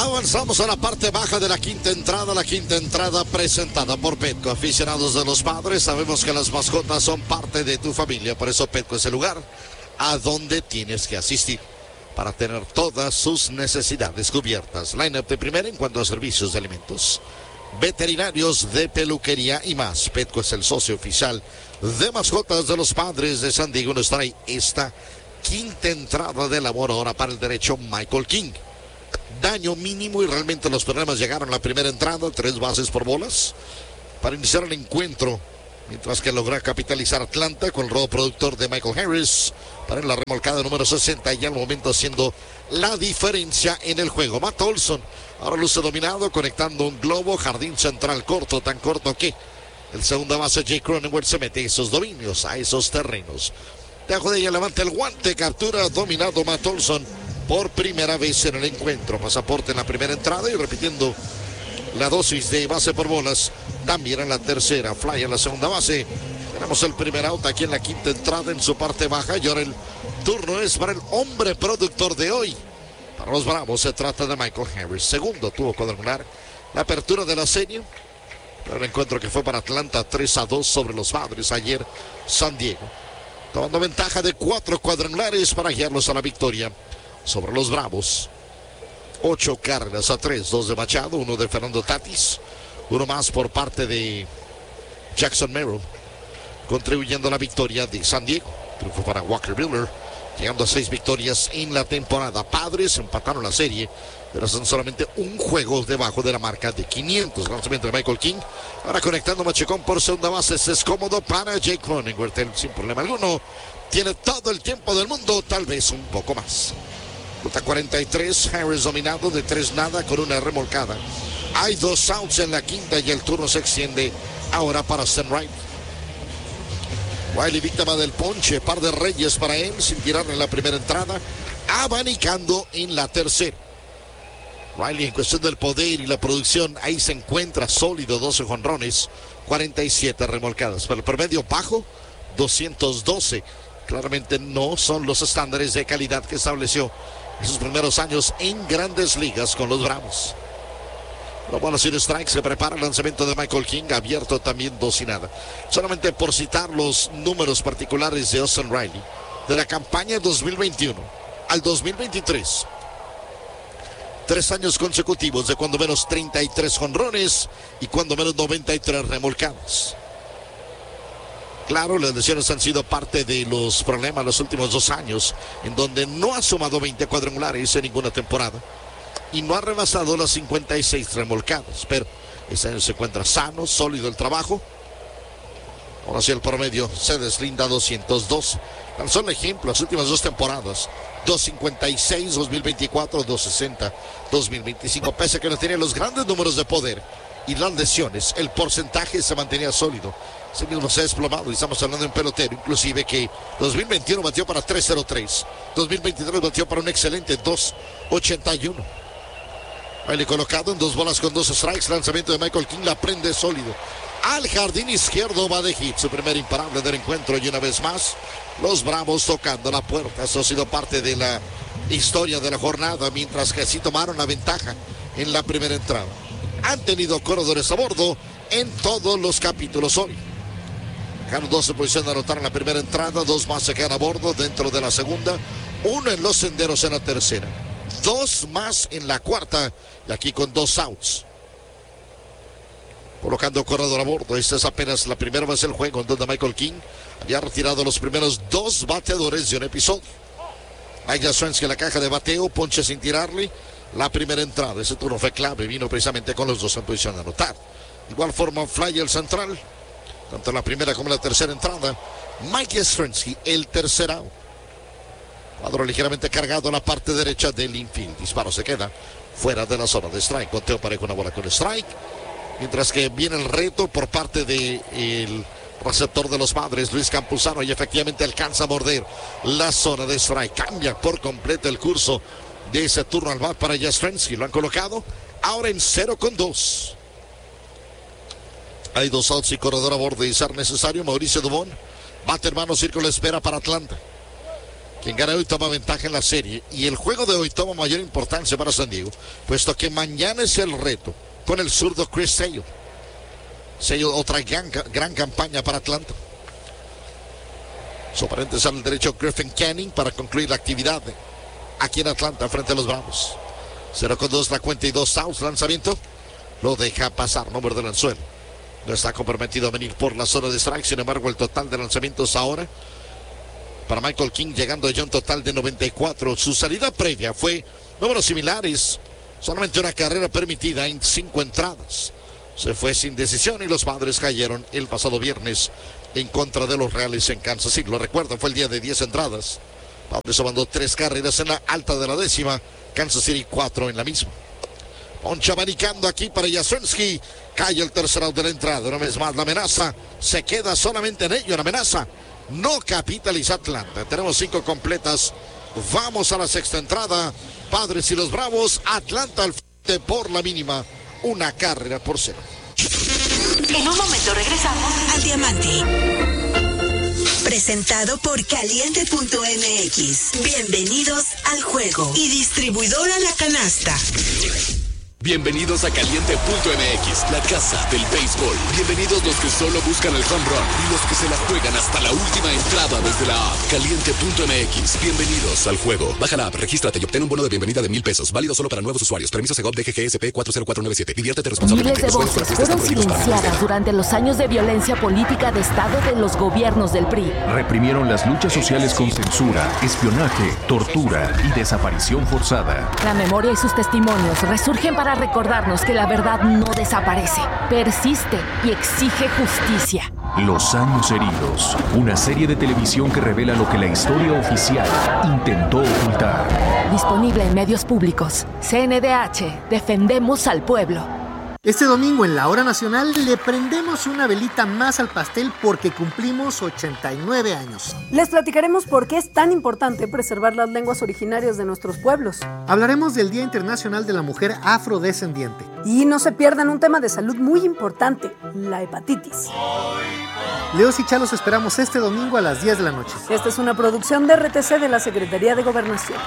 Avanzamos a la parte baja de la quinta entrada presentada por Petco. Aficionados de los Padres, sabemos que las mascotas son parte de tu familia, por eso Petco es el lugar a donde tienes que asistir para tener todas sus necesidades cubiertas. Line-up de primera en cuanto a servicios de alimentos, veterinarios, de peluquería y más. Petco es el socio oficial de mascotas de los Padres de San Diego. Nos trae esta quinta entrada de labor ahora para el derecho Michael King. Daño mínimo y realmente los problemas llegaron a la primera entrada, 3 bases por bolas para iniciar el encuentro, mientras que logra capitalizar Atlanta con el robo productor de Michael Harris para la remolcada número 60 y al momento haciendo la diferencia en el juego. Matt Olson ahora luce dominado, conectando un globo, jardín central corto, tan corto que el segunda base Jake Cronenworth se mete a esos dominios, a esos terrenos. Debajo de ella levanta el guante, captura dominado Matt Olson por primera vez en el encuentro. Pasaporte en la primera entrada y repitiendo la dosis de base por bolas también en la tercera. Fly en la segunda base. Tenemos el primer out aquí en la quinta entrada en su parte baja y ahora el turno es para el hombre productor de hoy. Para los Bravos se trata de Michael Harris. Segundo tuvo cuadrangular. La apertura de la serie. El encuentro que fue para Atlanta 3-2 sobre los Padres ayer San Diego. Tomando ventaja de 4 cuadrangulares para guiarlos a la victoria sobre los Bravos. 8 carreras a 3, 2 de Machado, 1 de Fernando Tatis, 1 más por parte de Jackson Merrill, contribuyendo a la victoria de San Diego. Triunfo para Walker Buehler, llegando a 6 victorias en la temporada. Padres empataron la serie, pero son solamente un juego debajo de la marca de 500. Lanzamiento de Michael King, ahora conectando Machecón por segunda base. Es cómodo para Jake Cronenworth, sin problema alguno. Tiene todo el tiempo del mundo, tal vez un poco más. Ruta 43, Harris dominado de 3 nada con una remolcada. Hay 2 outs en la quinta y el turno se extiende ahora para Stan Riley. Riley víctima del ponche, par de reyes para él sin tirarle en la primera entrada, abanicando en la tercera. Riley en cuestión del poder y la producción, ahí se encuentra sólido, 12 jonrones, 47 remolcadas. Pero el promedio bajo, 212. Claramente no son los estándares de calidad que estableció en sus primeros años en Grandes Ligas con los Bravos. Los bolas sin strike, se prepara el lanzamiento de Michael King, abierto también 2 y nada. Solamente por citar los números particulares de Austin Riley, de la campaña 2021 al 2023. 3 años consecutivos de cuando menos 33 jonrones y cuando menos 93 remolcadas. Claro, las lesiones han sido parte de los problemas los últimos 2 años, en donde no ha sumado 20 cuadrangulares en ninguna temporada y no ha rebasado las 56 remolcadas, pero este año se encuentra sano, sólido el trabajo. Ahora sí el promedio se deslinda 202. Tan solo ejemplo, las últimas 2 temporadas, 256, 2024, 260, 2025, pese a que no tenía los grandes números de poder y las lesiones, el porcentaje se mantenía sólido. Ese mismo se ha desplomado y estamos hablando de un pelotero, inclusive que 2021 batió para 303, 2023 batió para un excelente 281. Baile colocado en 2 bolas con 2 strikes, lanzamiento de Michael King, la prende sólido. Al jardín izquierdo va de hit, su primer imparable del encuentro y una vez más los Bravos tocando la puerta. Eso ha sido parte de la historia de la jornada, mientras que sí tomaron la ventaja en la primera entrada. Han tenido corredores a bordo en todos los capítulos hoy. Dejaron 2 en posición de anotar en la primera entrada, 2 más se quedan a bordo dentro de la segunda, 1 en los senderos en la tercera, 2 más en la cuarta y aquí con 2 outs. Colocando corredor a bordo, esta es apenas la primera vez del juego en donde Michael King había retirado los primeros 2 bateadores de un episodio. Mike Yastrzemski en la caja de bateo, ponche sin tirarle. La primera entrada, ese turno fue clave, vino precisamente con los 2 en posición de anotar. Igual forma fly el central, tanto en la primera como en la tercera entrada. Mike Yastrzemski, el tercer out. Cuadro ligeramente cargado a la parte derecha del infield. Disparo se queda fuera de la zona de strike. Conteo parejo, una bola con strike. Mientras que viene el reto por parte del receptor de los Padres, Luis Campuzano, y efectivamente alcanza a morder la zona de strike. Cambia por completo el curso de ese turno al bat para Yastrzemski. Lo han colocado ahora en 0-2. Hay 2 outs y corredor a bordo y ser necesario. Mauricio Dubón bate hermano, círculo espera para Atlanta. Quien gana hoy toma ventaja en la serie y el juego de hoy toma mayor importancia para San Diego, puesto que mañana es el reto con el zurdo Chris Sale. Sale, otra gran campaña para Atlanta. Su oponente sale al derecho Griffin Canning para concluir la actividad aquí en Atlanta frente a los Bravos. 0-2 la cuenta y 2 outs. Lanzamiento lo deja pasar, no muerde el anzuelo. No está comprometido a venir por la zona de strike. Sin embargo, el total de lanzamientos ahora para Michael King, llegando ya a un total de 94. Su salida previa fue números similares. Solamente una carrera permitida en 5 entradas. Se fue sin decisión y los Padres cayeron el pasado viernes en contra de los Reales en Kansas City. Lo recuerdan, fue el día de 10 entradas. Padres mandó 3 carreras en la alta de la décima. Kansas City 4 en la misma. Poncha abanicando aquí para Yastrzemski. Cae el tercer out de la entrada. Una vez más la amenaza se queda solamente en ello. La amenaza no capitaliza Atlanta. Tenemos 5 completas. Vamos a la sexta entrada. Padres y los Bravos. Atlanta al frente por la mínima. 1 carrera por 0. En un momento regresamos al Diamante. Presentado por Caliente.mx. Bienvenidos al juego. Y distribuidora La Canasta. Bienvenidos a Caliente.mx, la casa del béisbol. Bienvenidos los que solo buscan el home run y los que se la juegan hasta la última entrada desde la app. Caliente.mx, bienvenidos al juego. Baja la app, regístrate y obtén un bono de bienvenida de $1,000. Válido solo para nuevos usuarios. Permiso Segov DGGSP 40497. Diviértete responsablemente. Miles de voces fueron silenciadas durante los años de violencia política de Estado de los gobiernos del PRI. Reprimieron las luchas sociales con censura, espionaje, tortura y desaparición forzada. La memoria y sus testimonios resurgen para recordarnos que la verdad no desaparece, persiste y exige justicia. Los años heridos, una serie de televisión que revela lo que la historia oficial intentó ocultar. Disponible en medios públicos. CNDH, defendemos al pueblo. Este domingo en la Hora Nacional le prendemos una velita más al pastel porque cumplimos 89 años. Les platicaremos por qué es tan importante preservar las lenguas originarias de nuestros pueblos. Hablaremos del Día Internacional de la Mujer Afrodescendiente. Y no se pierdan un tema de salud muy importante, la hepatitis. Leos y Chalos esperamos este domingo a las 10 de la noche. Esta es una producción de RTC de la Secretaría de Gobernación.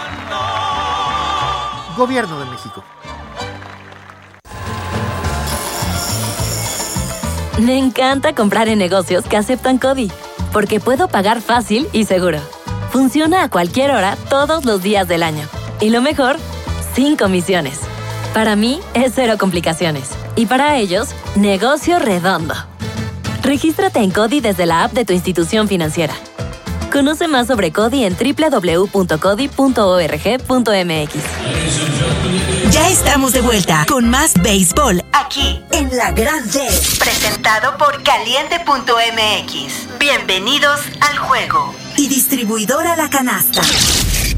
Gobierno de México. Me encanta comprar en negocios que aceptan CODI, porque puedo pagar fácil y seguro. Funciona a cualquier hora, todos los días del año. Y lo mejor, sin comisiones. Para mí, es 0 complicaciones. Y para ellos, negocio redondo. Regístrate en CODI desde la app de tu institución financiera. Conoce más sobre CODI en www.codi.org.mx. Ya estamos de vuelta con más béisbol aquí en La Gran D. Presentado por Caliente.mx. Bienvenidos al juego. Y distribuidora La Canasta.